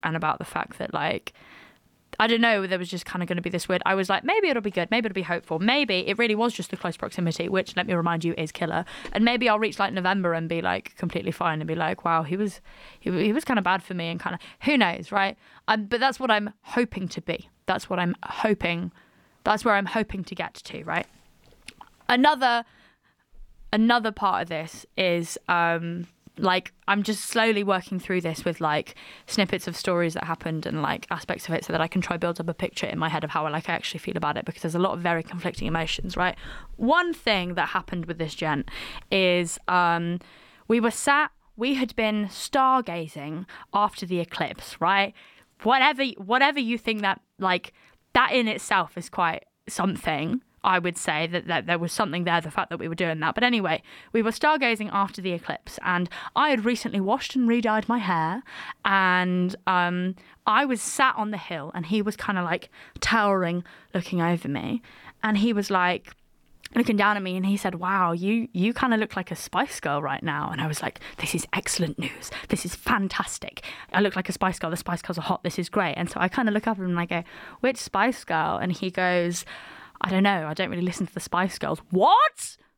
and about the fact that, like, I don't know, there was just kind of going to be this weird, I was like, maybe it'll be good, maybe it'll be hopeful, maybe it really was just the close proximity, which, let me remind you, is killer, and maybe I'll reach like November and be like completely fine and be like, wow, he was kind of bad for me, and kind of, who knows, right? But that's what I'm hoping to be. That's where I'm hoping to get to, right? Another part of this is like, I'm just slowly working through this with like snippets of stories that happened and like aspects of it, so that I can try build up a picture in my head of how I actually feel about it, because there's a lot of very conflicting emotions, right? One thing that happened with this gent is we had been stargazing after the eclipse, right? Whatever you think, that like that in itself is quite something. I would say that there was something there, the fact that we were doing that. But anyway, we were stargazing after the eclipse, and I had recently washed and re-dyed my hair, and I was sat on the hill, and he was kind of like towering, looking over me, and he was like looking down at me, and he said, wow, you kind of look like a Spice Girl right now. And I was like, this is excellent news. This is fantastic. I look like a Spice Girl. The Spice Girls are hot. This is great. And so I kind of look up at him and I go, which Spice Girl? And he goes, I don't know. I don't really listen to the Spice Girls. What?